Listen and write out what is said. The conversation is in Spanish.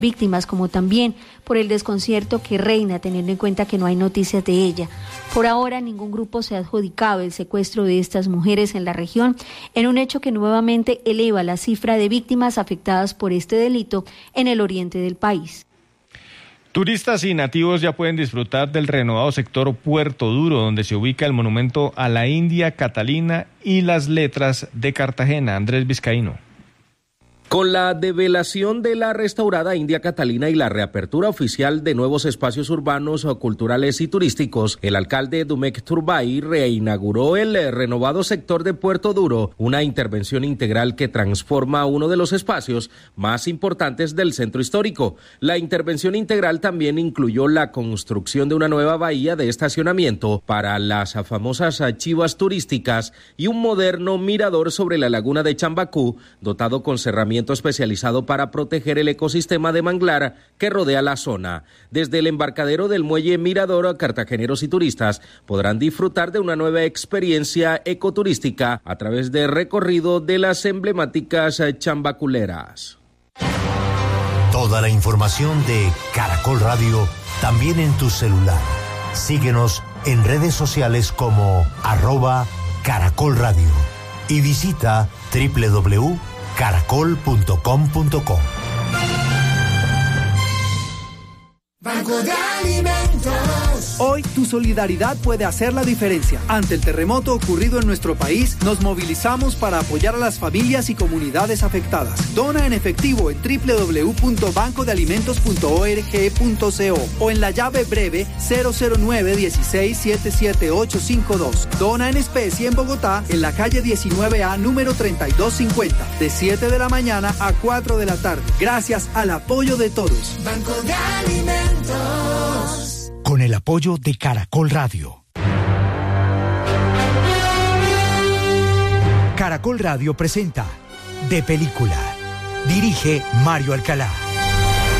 víctimas, como también por el desconcierto que reina teniendo en cuenta que no hay noticias de ella. Por ahora, ningún grupo se ha adjudicado el secuestro de estas mujeres en la región, en un hecho que nuevamente eleva la cifra de víctimas afectadas por este delito en el oriente del país. Turistas y nativos ya pueden disfrutar del renovado sector Puerto Duro, donde se ubica el monumento a la India Catalina y las letras de Cartagena. Andrés Vizcaíno. Con la develación de la restaurada India Catalina y la reapertura oficial de nuevos espacios urbanos, culturales y turísticos, el alcalde Dumek Turbay reinauguró el renovado sector de Puerto Duro, una intervención integral que transforma uno de los espacios más importantes del centro histórico. La intervención integral también incluyó la construcción de una nueva bahía de estacionamiento para las famosas chivas turísticas y un moderno mirador sobre la laguna de Chambacú, dotado con cerramientos especializado para proteger el ecosistema de manglar que rodea la zona. Desde el embarcadero del muelle Mirador, cartageneros y turistas podrán disfrutar de una nueva experiencia ecoturística a través del recorrido de las emblemáticas chambaculeras. Toda la información de Caracol Radio también en tu celular. Síguenos en redes sociales como @Caracol Radio y visita www.caracol.com.co. Banco de Alimentos. Hoy tu solidaridad puede hacer la diferencia. Ante el terremoto ocurrido en nuestro país, nos movilizamos para apoyar a las familias y comunidades afectadas. Dona en efectivo en www.bancodealimentos.org.co o en la llave breve 009-16-77852. Dona en especie en Bogotá, en la calle 19A, número 3250, de 7 de la mañana a 4 de la tarde. Gracias al apoyo de todos. Banco de Alimentos. Con el apoyo de Caracol Radio. Caracol Radio presenta De Película. Dirige Mario Alcalá.